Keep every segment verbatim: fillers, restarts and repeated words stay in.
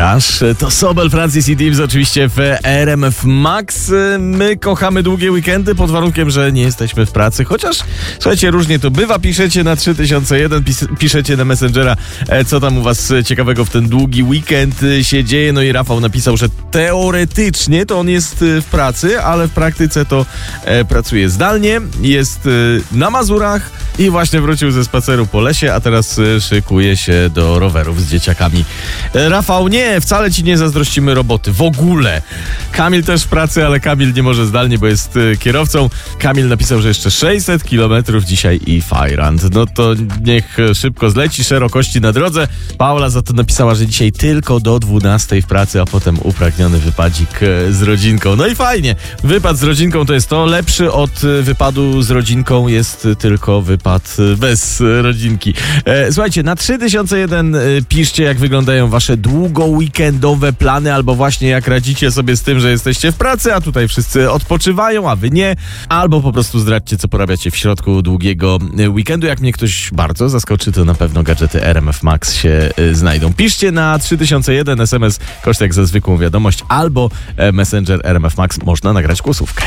Łukasz. To Sobel, Francis i Dibbs oczywiście w R M F Max. My kochamy długie weekendy pod warunkiem, że nie jesteśmy w pracy, chociaż słuchajcie, różnie to bywa. Piszecie na trzy tysiące jeden, pis- piszecie na Messengera, co tam u was ciekawego w ten długi weekend się dzieje. No i Rafał napisał, że teoretycznie to on jest w pracy, ale w praktyce to e, pracuje zdalnie, jest e, na Mazurach i właśnie wrócił ze spaceru po lesie, a teraz e, szykuje się do rowerów z dzieciakami. E, Rafał, nie, wcale ci nie zazdrościmy roboty, w ogóle. Kamil też w pracy, ale Kamil nie może zdalnie, bo jest e, kierowcą. Kamil napisał, że jeszcze sześćset kilometrów dzisiaj i fajrant. No to niech szybko zleci, szerokości na drodze. Paula za to napisała, że dzisiaj tylko do dwunastej w pracy, a potem upragniony wypadzik e, z rodzinką. No i fajnie, wypad z rodzinką to jest to. Lepszy od wypadu z rodzinką jest tylko wypad bez rodzinki. E, słuchajcie, na trzy tysiące jeden e, piszcie, jak wyglądają wasze długo-weekendowe plany, albo właśnie jak radzicie sobie z tym, że jesteście w pracy, a tutaj wszyscy odpoczywają, a wy nie. Albo po prostu zdradźcie, co porabiacie w środku długiego weekendu. Jak mnie ktoś bardzo zaskoczy, to na pewno gadżety R M F Max się e, znajdą. Piszcie na trzy tysiące jeden, S M S koszt jak za zwykłą wiadomość, albo e, Messenger R M F Max, można nagrać głosówkę.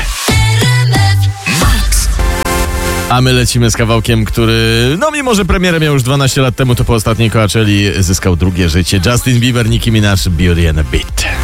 A my lecimy z kawałkiem, który, no mimo że premierę miał już dwanaście lat temu, to po ostatniej Coachelli zyskał drugie życie. Justin Bieber, Nicki Minaj, Beauty and a Beat.